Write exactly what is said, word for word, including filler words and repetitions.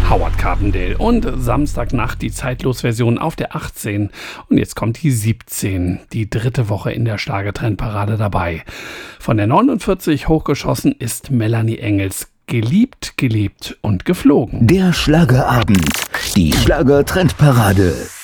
Howard Carpendale und Samstagnacht die Zeitlos-Version auf der achtzehn. Und jetzt kommt die siebzehn, die dritte Woche in der Schlagertrendparade dabei. Von der neunundvierzig hochgeschossen ist Melanie Engels. Geliebt, gelebt und geflogen. Der Schlagerabend, die Schlagertrendparade.